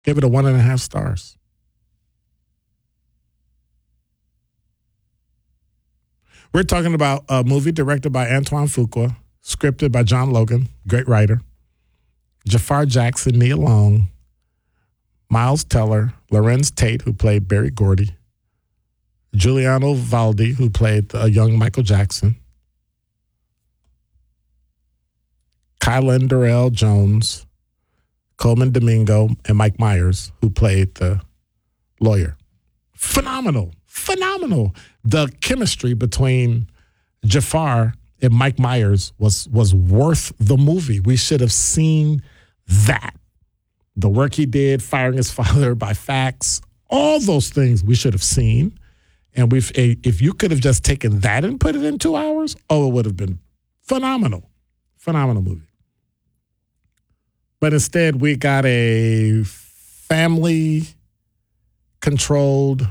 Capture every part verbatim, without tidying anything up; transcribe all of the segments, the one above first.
Give it a one and a half stars. We're talking about a movie directed by Antoine Fuqua, scripted by John Logan, great writer, Jafar Jackson, Nia Long, Miles Teller, Lorenz Tate, who played Berry Gordy, Giuliano Valdi, who played a young Michael Jackson, Kylan Durrell Jones, Coleman Domingo, and Mike Myers, who played the lawyer. Phenomenal, phenomenal. The chemistry between Jafar and Mike Myers was was worth the movie. We should have seen that. The work he did, firing his father by fax, all those things we should have seen. And we've if you could have just taken that and put it in two hours, oh, it would have been phenomenal. Phenomenal movie. But instead, we got a family-controlled.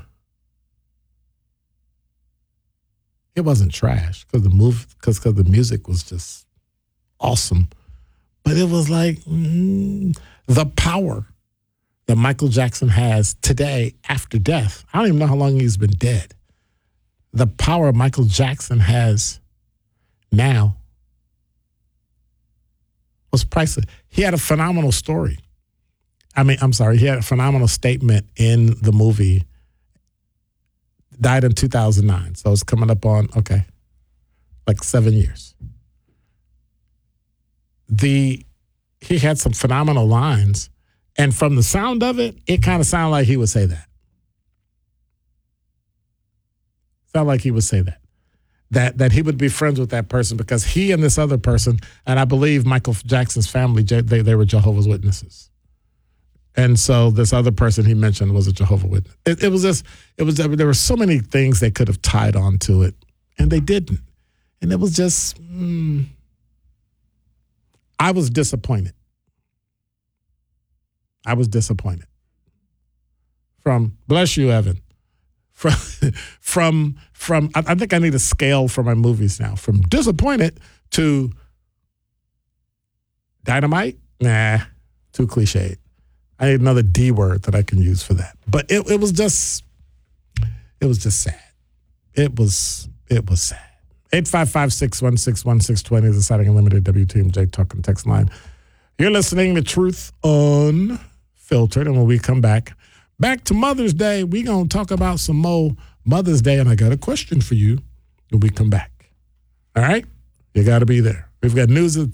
It wasn't trash because the move, because because the music was just awesome, but it was like mm, the power that Michael Jackson has today after death. I don't even know how long he's been dead. The power Michael Jackson has now was priceless. He had a phenomenal story. I mean, I'm sorry, he had a phenomenal statement in the movie. Died in two thousand nine, so it's coming up on, okay, like seven years. The He had some phenomenal lines, and from the sound of it, it kind of sounded like he would say that. Sound like he would say that. That that he would be friends with that person because he and this other person, and I believe Michael Jackson's family, they, they were Jehovah's Witnesses. And so this other person he mentioned was a Jehovah's Witness. It, it was just, it was, there were so many things they could have tied on to it, and they didn't. And it was just, mm, I was disappointed. I was disappointed. From, bless you, Evan. From, from, from, I, I think I need a scale for my movies now. From disappointed to dynamite? Nah, too cliched. I need another D word that I can use for that. But it, it was just, it was just sad. It was, it was sad. eight five five, six one six, one six two zero is the Exciting Unlimited W T M J Talking Text Line. You're listening to Truth Unfiltered. And when we come back, back to Mother's Day, we're going to talk about some more Mother's Day. And I got a question for you when we come back. All right? You got to be there. We've got news at the